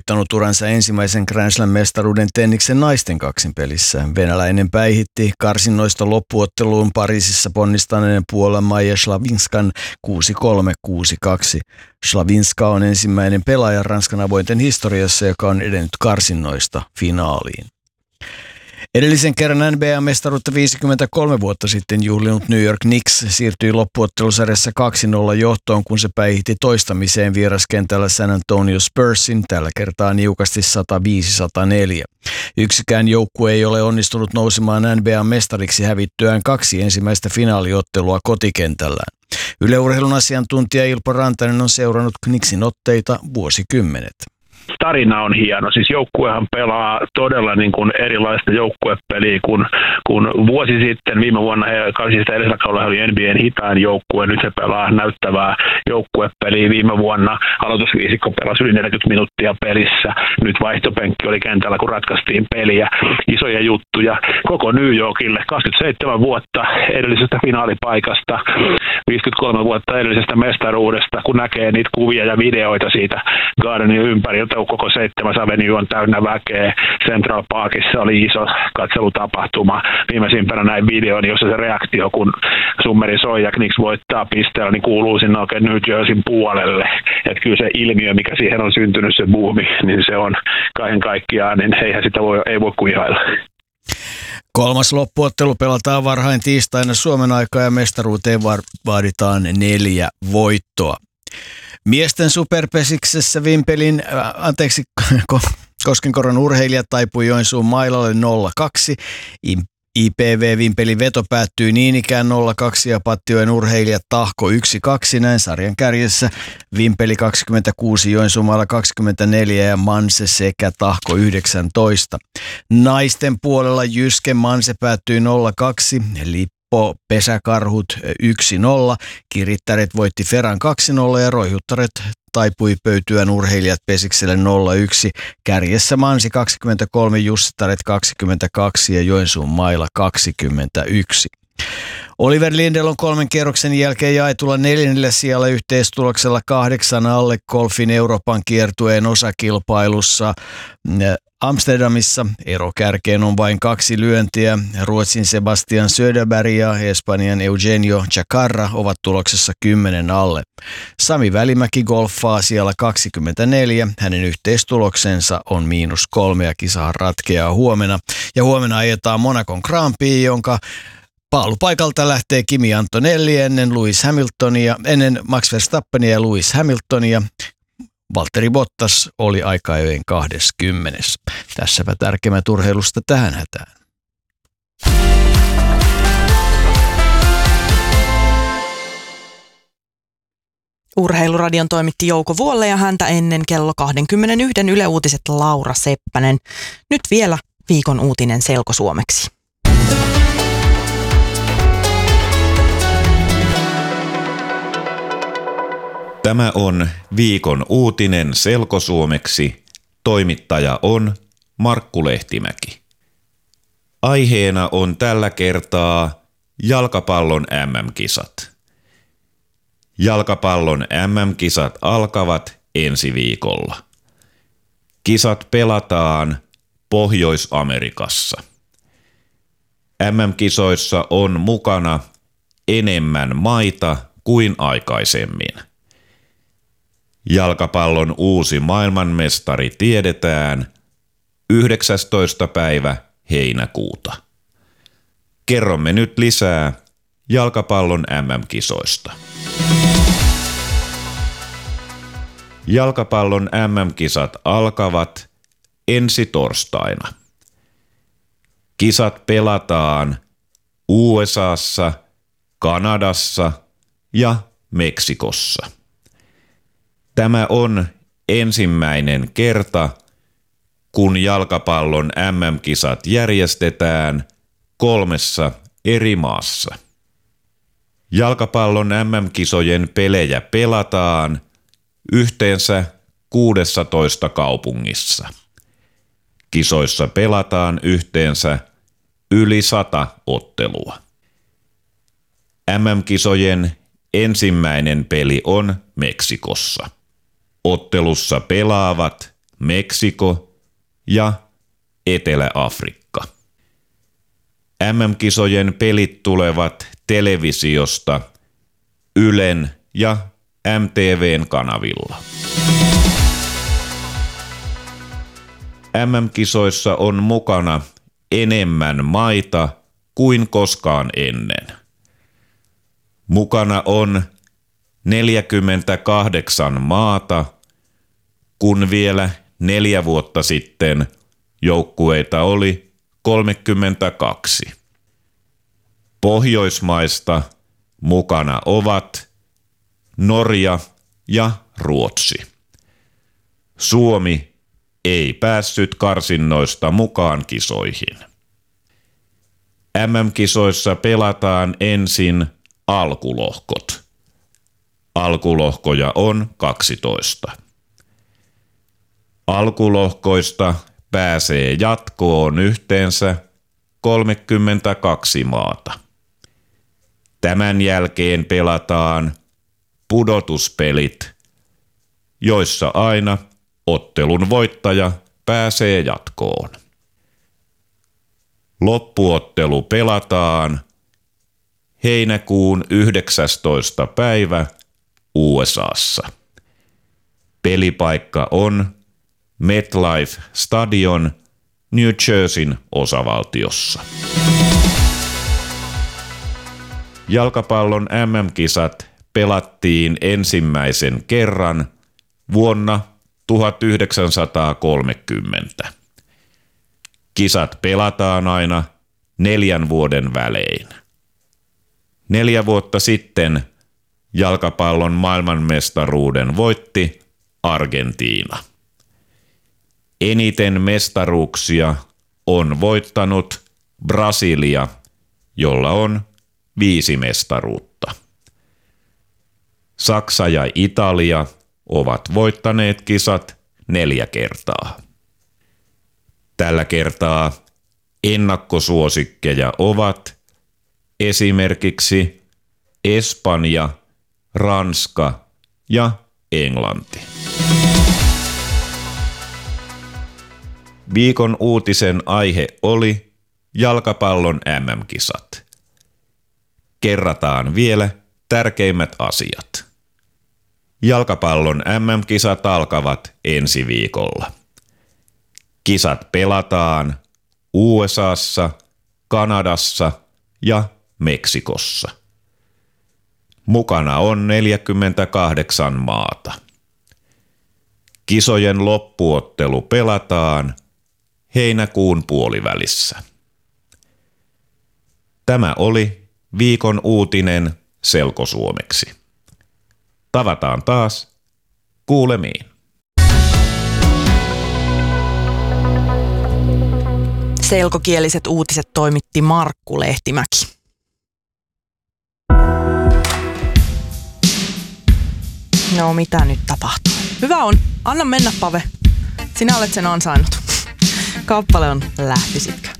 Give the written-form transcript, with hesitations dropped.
voittanut uransa ensimmäisen Grand Slam-mestaruuden tenniksen naisten kaksinpelissä. Venäläinen päihitti karsinnoista loppuotteluun Pariisissa ponnistaneen Puolan Maija Slavinskan 6-3, 6-2. Slavinska on ensimmäinen pelaaja Ranskan avointen historiassa, joka on edennyt karsinnoista finaaliin. Edellisen kerran NBA-mestaruutta 53 vuotta sitten juhlinut New York Knicks siirtyi loppuottelusarjassa 2-0 johtoon, kun se päihitti toistamiseen vieraskentällä San Antonio Spursin, tällä kertaa niukasti 105-104. Yksikään joukkue ei ole onnistunut nousemaan NBA-mestariksi hävittyään 2 ensimmäistä finaaliottelua kotikentällään. Yle Urheilun asiantuntija Ilpo Rantanen on seurannut Knicksin otteita vuosikymmenet. Tarina on hieno. Siis joukkuehan pelaa todella niin kuin erilaista joukkuepeliä kun vuosi sitten, viime vuonna edellisellä kaudella oli NBA:n hitain joukkue. Nyt he pelaa näyttävää joukkuepeliä. Viime vuonna aloitusviisikko pelasi yli 40 minuuttia pelissä. Nyt vaihtopenkki oli kentällä, kun ratkaistiin peliä. Isoja juttuja koko New Yorkille. 27 vuotta edellisestä finaalipaikasta, 53 vuotta edellisestä mestaruudesta, kun näkee niitä kuvia ja videoita siitä Gardenin ympäriltä. Koko 7. Avenue on täynnä väkeä. Central Parkissa oli iso katselutapahtuma. Viimeisimpänä näin videon, jossa se reaktio, kun summeri soi ja Knicks voittaa pisteellä, niin kuuluu sinne oikein New Jerseyn puolelle. Että kyllä se ilmiö, mikä siihen on syntynyt, se buumi, niin se on kaiken kaikkiaan, niin eihän sitä ei voi kuin ihailla. Kolmas loppuottelu pelataan varhain tiistaina Suomen aikaa ja mestaruuteen vaaditaan 4 voittoa. Miesten superpesiksessä Koskenkorvan urheilijat taipui Joensuun mailalle 0-2. IPV Vimpelin veto päättyy niin ikään 0-2 ja Pattijoen urheilijat tahko 1-2. Näin sarjan kärjessä Vimpeli 26, Joensuumaalla 24 ja Manse sekä tahko 19. Naisten puolella Jyske Manse päättyi 0-2. Pesäkarhut 1-0, Kirittäret voitti Feran 2-0 ja Roihuttaret taipui Pöytyän urheilijat Pesikselle 0-1. Kärjessä Mansi 23, Jussittaret 22 ja Joensuun maila 21. Oliver Lindell on 3 kierroksen jälkeen jaetulla 4. sijalla yhteistuloksella 8 alle golfin Euroopan kiertueen osakilpailussa. Amsterdamissa ero kärkeen on vain 2 lyöntiä. Ruotsin Sebastian Söderberg ja Espanjan Eugenio Chacarra ovat tuloksessa 10 alle. Sami Välimäki golfaa siellä 24. Hänen yhteistuloksensa on -3 ja kisahan ratkeaa huomenna. Ja huomenna ajetaan Monacon Grand Prix, jonka paalupaikalta lähtee Kimi Antonelli ennen Max Verstappenia ja Lewis Hamiltonia. Valtteri Bottas oli aika-ajoin 20. Tässäpä tärkeimmät urheilusta tähän hätään. Urheiluradion toimitti Jouko Vuolle ja häntä ennen kello 21 Yle Uutiset Laura Seppänen. Nyt vielä viikon uutinen selkosuomeksi. Tämä on viikon uutinen selkosuomeksi. Toimittaja on Markku Lehtimäki. Aiheena on tällä kertaa jalkapallon MM-kisat. Jalkapallon MM-kisat alkavat ensi viikolla. Kisat pelataan Pohjois-Amerikassa. MM-kisoissa on mukana enemmän maita kuin aikaisemmin. Jalkapallon uusi maailmanmestari tiedetään 19. päivä heinäkuuta. Kerromme nyt lisää jalkapallon MM-kisoista. Jalkapallon MM-kisat alkavat ensi torstaina. Kisat pelataan USAssa, Kanadassa ja Meksikossa. Tämä on ensimmäinen kerta, kun jalkapallon MM-kisat järjestetään 3 eri maassa. Jalkapallon MM-kisojen pelejä pelataan yhteensä 16 kaupungissa. Kisoissa pelataan yhteensä yli 100 ottelua. MM-kisojen ensimmäinen peli on Meksikossa. Ottelussa pelaavat Meksiko ja Etelä-Afrikka. MM-kisojen pelit tulevat televisiosta Ylen ja MTV:n kanavilla. MM-kisoissa on mukana enemmän maita kuin koskaan ennen. Mukana on 48 maata, kun vielä 4 vuotta sitten joukkueita oli 32. Pohjoismaista mukana ovat Norja ja Ruotsi. Suomi ei päässyt karsinnoista mukaan kisoihin. MM-kisoissa pelataan ensin alkulohkot. Alkulohkoja on 12. Alkulohkoista pääsee jatkoon yhteensä 32 maata. Tämän jälkeen pelataan pudotuspelit, joissa aina ottelun voittaja pääsee jatkoon. Loppuottelu pelataan heinäkuun 19. päivä USAssa. Pelipaikka on MetLife Stadion New Jerseyn osavaltiossa. Jalkapallon MM-kisat pelattiin ensimmäisen kerran vuonna 1930. Kisat pelataan aina 4 vuoden välein. 4 vuotta sitten jalkapallon maailmanmestaruuden voitti Argentiina. Eniten mestaruuksia on voittanut Brasilia, jolla on 5 mestaruutta. Saksa ja Italia ovat voittaneet kisat 4 kertaa. Tällä kertaa ennakkosuosikkeja ovat esimerkiksi Espanja, Ranska ja Englanti. Viikon uutisen aihe oli jalkapallon MM-kisat. Kerrataan vielä tärkeimmät asiat. Jalkapallon MM-kisat alkavat ensi viikolla. Kisat pelataan USAssa, Kanadassa ja Meksikossa. Mukana on 48 maata. Kisojen loppuottelu pelataan heinäkuun puolivälissä. Tämä oli viikon uutinen selkosuomeksi. Tavataan taas kuulemiin. Selkokieliset uutiset toimitti Markku Lehtimäki. No mitä nyt tapahtuu? Hyvä on. Anna mennä, Pave. Sinä olet sen ansainnut. Kappale on Lähtisitkö.